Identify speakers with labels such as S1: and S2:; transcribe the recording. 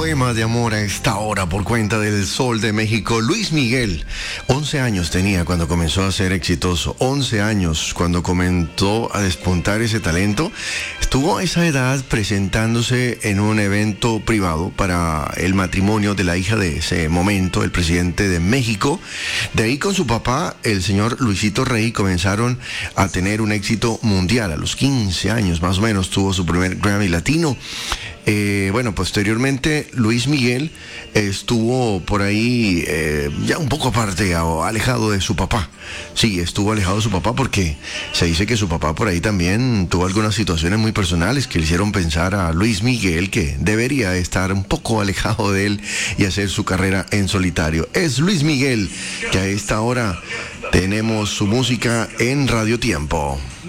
S1: poema de amor a esta hora por cuenta del Sol de México. Luis Miguel, 11 años tenía cuando comenzó a ser exitoso, 11 años cuando comenzó a despuntar ese talento. Estuvo a esa edad presentándose en un evento privado para el matrimonio de la hija de ese momento, el presidente de México. De ahí con su papá, el señor Luisito Rey, comenzaron a tener un éxito mundial. A los 15 años más o menos tuvo su primer Grammy Latino. Posteriormente Luis Miguel estuvo por ahí ya un poco aparte, alejado de su papá. Sí, estuvo alejado de su papá porque se dice que su papá por ahí también tuvo algunas situaciones muy personales que le hicieron pensar a Luis Miguel que debería estar un poco alejado de él y hacer su carrera en solitario. Es Luis Miguel, que a esta hora tenemos su música en Radio Tiempo.